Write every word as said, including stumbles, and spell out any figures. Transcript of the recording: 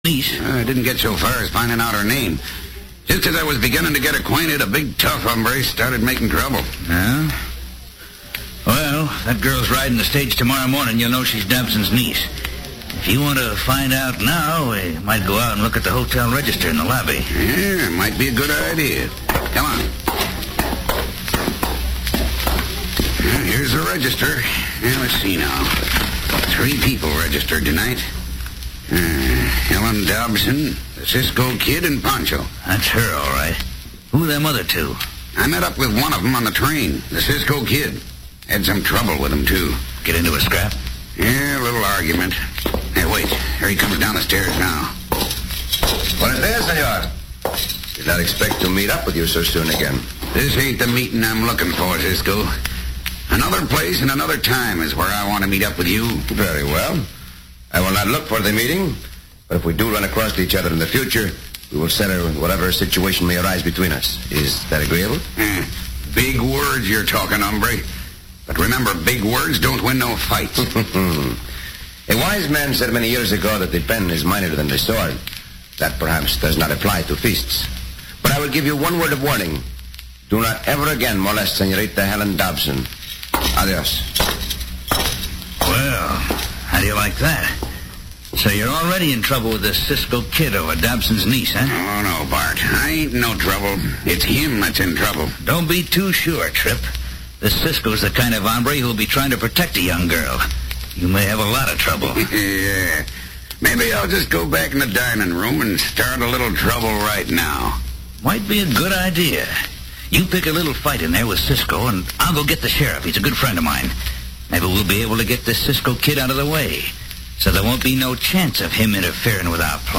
niece. Uh, I didn't get so far as finding out her name. Just as I was beginning to get acquainted, a big tough hombre started making trouble. Yeah? Well, that girl's riding the stage tomorrow morning. You'll know she's Dobson's niece. If you want to find out now, we might go out and look at the hotel register in the lobby. Yeah, might be a good idea. Come on. Well, here's the register. Now, let's see now. Three people registered tonight. Uh, Helen Dobson, the Cisco Kid, and Pancho. That's her, all right. Who are them other two? I met up with one of them on the train, the Cisco Kid. Had some trouble with him, too. Get into a scrap? Yeah, a little argument. Hey, wait. Here he comes down the stairs now. Buenos dias, senor. Did not expect to meet up with you so soon again. This ain't the meeting I'm looking for, Cisco. Another place and another time is where I want to meet up with you. Very well. I will not look for the meeting, but if we do run across each other in the future, we will settle whatever situation may arise between us. Is that agreeable? Eh, big words you're talking, hombre. But remember, big words don't win no fights. A wise man said many years ago that the pen is mightier than the sword. That perhaps does not apply to feasts. But I will give you one word of warning. Do not ever again molest Senorita Helen Dobson. Adios. Well, how do you like that? So you're already in trouble with this Cisco Kid over Dobson's niece, huh? Oh, no, Bart. I ain't in no trouble. It's him that's in trouble. Don't be too sure, Trip. This Cisco's the kind of hombre who'll be trying to protect a young girl. You may have a lot of trouble. Yeah. Maybe I'll just go back in the dining room and start a little trouble right now. Might be a good idea. You pick a little fight in there with Cisco, and I'll go get the sheriff. He's a good friend of mine. Maybe we'll be able to get this Cisco Kid out of the way, so there won't be no chance of him interfering with our plan.